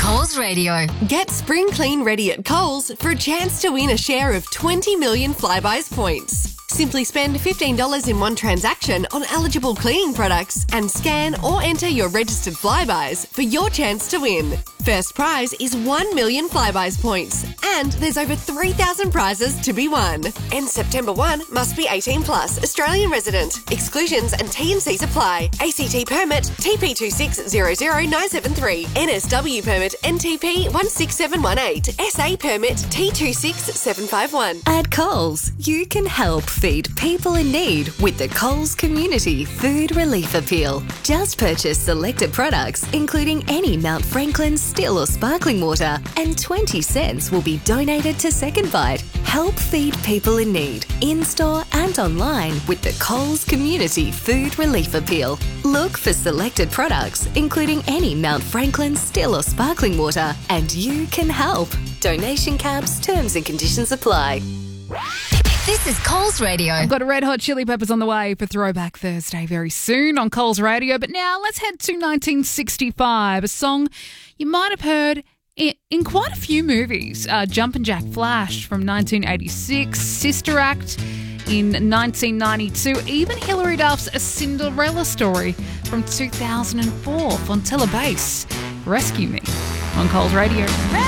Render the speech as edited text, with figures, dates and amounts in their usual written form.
Coles Radio. Get spring clean ready at Coles for a chance to win a share of 20 million Flybuys points. Simply spend $15 in one transaction on eligible cleaning products and scan or enter your registered Flybuys for your chance to win. First prize is 1 million Flybuys points, and there's over 3,000 prizes to be won. And September 1 must be 18 plus, Australian resident. Exclusions and T&Cs apply. ACT permit TP2600973, NSW permit NTP 16718, SA permit T26751. At Coles, you can help feed people in need with the Coles Community Food Relief Appeal. Just purchase selected products, including any Mount Franklin still or sparkling water, and 20 cents will be donated to Second Bite. Help feed people in need, in-store and online with the Coles Community Food Relief Appeal. Look for selected products, including any Mount Franklin still or sparkling water, and you can help. Donation caps, terms and conditions apply. This is Coles Radio. I've got a Red Hot Chili Peppers on the way for Throwback Thursday very soon on Coles Radio. But now let's head to 1965, a song you might have heard in quite a few movies. Jumpin' Jack Flash from 1986, Sister Act in 1992, even Hilary Duff's A Cinderella Story from 2004, Fontella Bass, Rescue Me on Coles Radio.